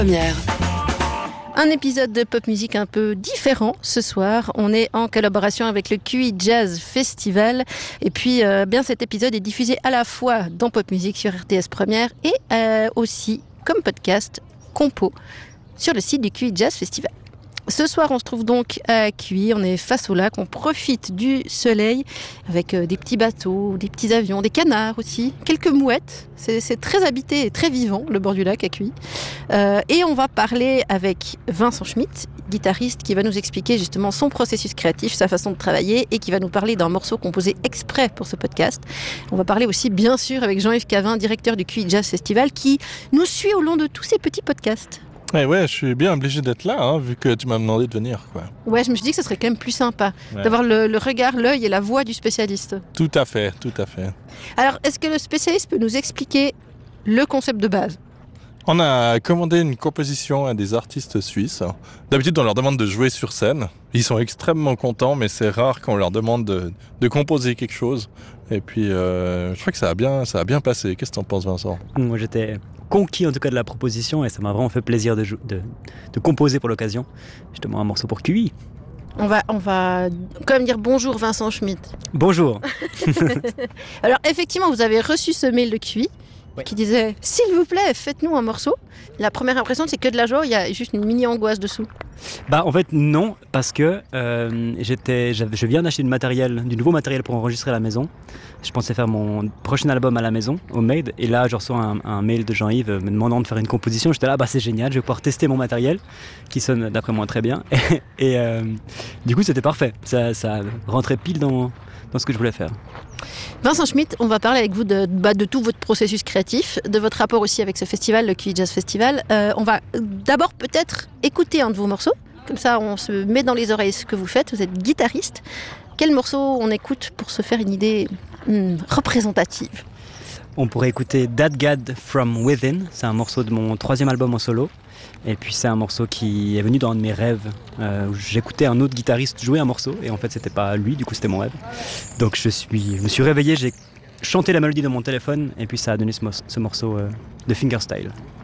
Première. Un épisode de pop musique un peu différent ce soir. On est en collaboration avec le QI Jazz Festival. Et puis, bien cet épisode est diffusé à la fois dans Pop Musique sur RTS Première et aussi comme podcast compo sur le site du QI Jazz Festival. Ce soir, on se trouve donc à QI, on est face au lac, on profite du soleil avec des petits bateaux, des petits avions, des canards aussi, quelques mouettes. C'est très habité et très vivant, le bord du lac à QI. Et on va parler avec Vincent Schmitt, guitariste, qui va nous expliquer justement son processus créatif, sa façon de travailler et qui va nous parler d'un morceau composé exprès pour ce podcast. On va parler aussi, bien sûr, avec Jean-Yves Cavin, directeur du QI Jazz Festival, qui nous suit au long de tous ces petits podcasts. Ouais, je suis bien obligé d'être là, vu que tu m'as demandé de venir, quoi. Ouais, je me suis dit que ce serait quand même plus sympa d'avoir le regard, l'œil et la voix du spécialiste. Tout à fait. Alors, est-ce que le spécialiste peut nous expliquer le concept de base ? On a commandé une composition à des artistes suisses. D'habitude, on leur demande de jouer sur scène. Ils sont extrêmement contents, mais c'est rare qu'on leur demande de composer quelque chose. Et puis, je crois que ça a bien passé. Qu'est-ce que t'en penses, Vincent ? Moi, j'étais conquis en tout cas de la proposition et ça m'a vraiment fait plaisir de composer pour l'occasion. Justement, un morceau pour QI. On va quand même dire bonjour Vincent Schmitt. Bonjour. Alors effectivement, vous avez reçu ce mail de QI qui disait « S'il vous plaît, faites-nous un morceau ». La première impression, c'est que de la joie, il y a juste une mini-angoisse dessous. En fait, non, parce que je viens d'acheter du nouveau matériel pour enregistrer à la maison. Je pensais faire mon prochain album à la maison, homemade, et là, je reçois un mail de Jean-Yves me demandant de faire une composition. J'étais là, c'est génial, je vais pouvoir tester mon matériel, qui sonne d'après moi très bien. Et du coup, c'était parfait. Ça rentrait pile dans ce que je voulais faire. Vincent Schmitt, on va parler avec vous de tout votre processus créatif, de votre rapport aussi avec ce festival, le QI Jazz Festival. On va d'abord peut-être écouter un de vos morceaux, comme ça on se met dans les oreilles ce que vous faites, vous êtes guitariste. Quel morceau on écoute pour se faire une idée représentative ? On pourrait écouter That God From Within, c'est un morceau de mon 3e album en solo. Et puis c'est un morceau qui est venu dans un de mes rêves, où j'écoutais un autre guitariste jouer un morceau, et en fait c'était pas lui, du coup c'était mon rêve. Donc je me suis réveillé, j'ai chanté la mélodie dans mon téléphone, et puis ça a donné ce morceau de fingerstyle.